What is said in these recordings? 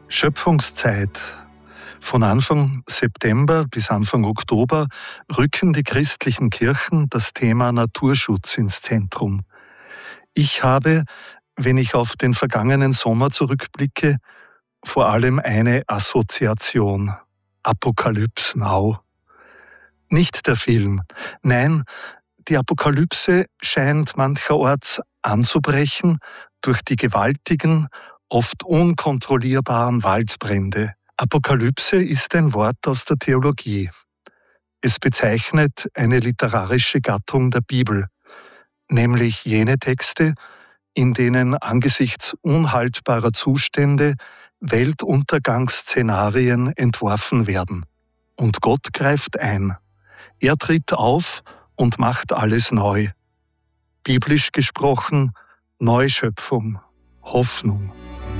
Schöpfungszeit. Von Anfang September bis Anfang Oktober rücken die christlichen Kirchen das Thema Naturschutz ins Zentrum. Ich habe, wenn ich auf den vergangenen Sommer zurückblicke, vor allem eine Assoziation. Apocalypse Now. Nicht der Film. Nein, die Apokalypse scheint mancherorts anzubrechen durch die gewaltigen, oft unkontrollierbaren Waldbrände. Apokalypse ist ein Wort aus der Theologie. Es bezeichnet eine literarische Gattung der Bibel, nämlich jene Texte, in denen angesichts unhaltbarer Zustände Weltuntergangsszenarien entworfen werden. Und Gott greift ein. Er tritt auf und macht alles neu. Biblisch gesprochen, Neuschöpfung, Hoffnung.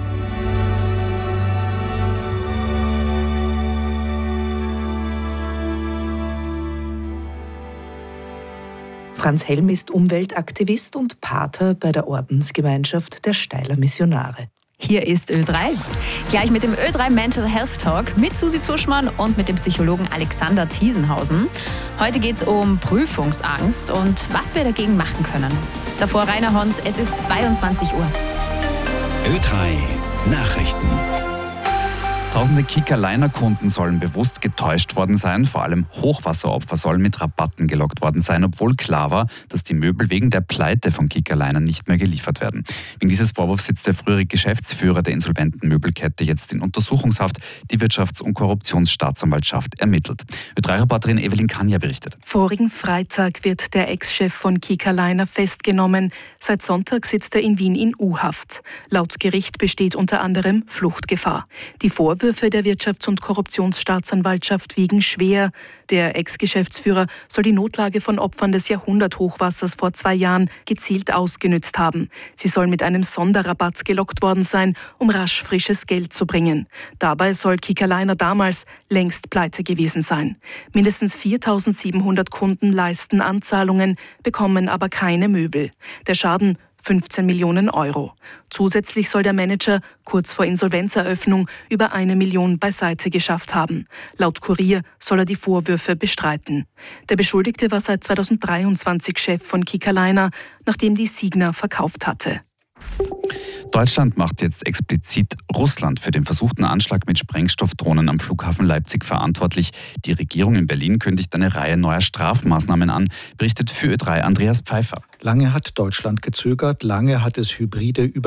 Franz Helm ist Umweltaktivist und Pater bei der Ordensgemeinschaft der Steyler Missionare. Hier ist Ö3. Gleich mit dem Ö3 Mental Health Talk mit Susi Zuschmann und mit dem Psychologen Alexander Thiesenhausen. Heute geht es um Prüfungsangst und was wir dagegen machen können. Davor Rainer Hons, es ist 22 Uhr. Ö3 Nachrichten. Tausende Kickerliner-Kunden sollen bewusst getäuscht worden sein. Vor allem Hochwasseropfer sollen mit Rabatten gelockt worden sein, obwohl klar war, dass die Möbel wegen der Pleite von Kickerliner nicht mehr geliefert werden. Wegen dieses Vorwurfs sitzt der frühere Geschäftsführer der insolventen Möbelkette jetzt in Untersuchungshaft. Die Wirtschafts- und Korruptionsstaatsanwaltschaft ermittelt. Ö3-Reporterin Evelyn Kanja berichtet. Vorigen Freitag wird der Ex-Chef von Kickerliner festgenommen. Seit Sonntag sitzt er in Wien in U-Haft. Laut Gericht besteht unter anderem Fluchtgefahr. Die Vorwürfe der Wirtschafts- und Korruptionsstaatsanwaltschaft wiegen schwer. Der Ex-Geschäftsführer soll die Notlage von Opfern des Jahrhunderthochwassers vor 2 Jahren gezielt ausgenützt haben. Sie soll mit einem Sonderrabatt gelockt worden sein, um rasch frisches Geld zu bringen. Dabei soll Kickerliner damals längst pleite gewesen sein. Mindestens 4.700 Kunden leisten Anzahlungen, bekommen aber keine Möbel. Der Schaden 15 Millionen Euro. Zusätzlich soll der Manager kurz vor Insolvenzeröffnung über 1 Million beiseite geschafft haben. Laut Kurier soll er die Vorwürfe bestreiten. Der Beschuldigte war seit 2023 Chef von Kickerliner, nachdem die Signa verkauft hatte. Deutschland macht jetzt explizit Russland für den versuchten Anschlag mit Sprengstoffdrohnen am Flughafen Leipzig verantwortlich. Die Regierung in Berlin kündigt eine Reihe neuer Strafmaßnahmen an, berichtet für Ö3 Andreas Pfeiffer. Lange hat Deutschland gezögert, lange hat es hybride